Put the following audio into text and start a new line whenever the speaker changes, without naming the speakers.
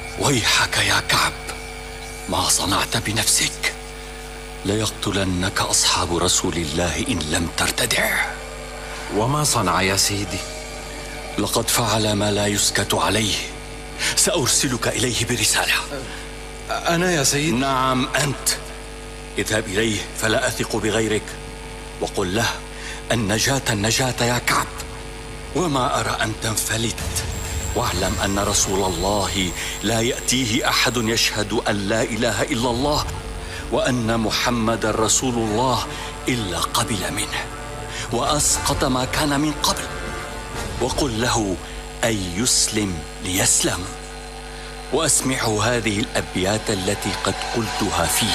ويحك يا كعب، ما صنعت بنفسك؟ ليقتلنك أصحاب رسول الله إن لم ترتدع.
وما صنع يا سيدي؟
لقد فعل ما لا يسكت عليه. سأرسلك إليه برسالة.
أنا يا سيدي؟
نعم أنت. اذهب إليه فلا أثق بغيرك، وقل له النجاة النجاة يا كعب، وما أرى أن تنفلت. واعلم أن رسول الله لا يأتيه أحد يشهد أن لا إله إلا الله وأن محمد رسول الله إلا قبل منه وأسقط ما كان من قبل. وقل له أن يسلم ليسلم. وأسمعه هذه الأبيات التي قد قلتها فيه: